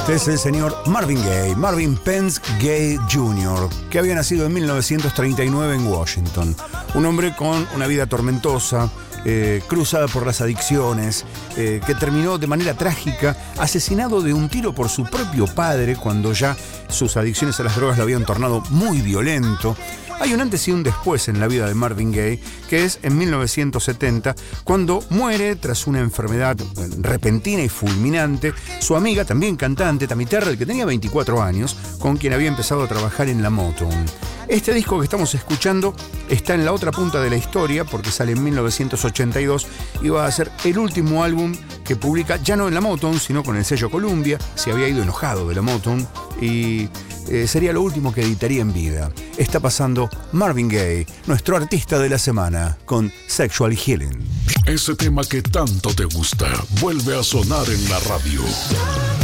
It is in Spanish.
Este es el señor Marvin Gaye, Marvin Pence Gaye Jr., que había nacido en 1939 en Washington. Un hombre con una vida tormentosa, cruzada por las adicciones, que terminó de manera trágica, asesinado de un tiro por su propio padre cuando ya sus adicciones a las drogas lo habían tornado muy violento. Hay un antes y un después en la vida de Marvin Gaye, que es en 1970, cuando muere tras una enfermedad repentina y fulminante su amiga, también cantante, Tammy Terrell, que tenía 24 años, con quien había empezado a trabajar en la Motown. Este disco que estamos escuchando está en la otra punta de la historia porque sale en 1982 y va a ser el último álbum que publica, ya no en la Motown, sino con el sello Columbia. Se había ido enojado de la Motown y sería lo último que editaría en vida. Está pasando Marvin Gaye, nuestro artista de la semana, con Sexual Healing. Ese tema que tanto te gusta vuelve a sonar en la radio.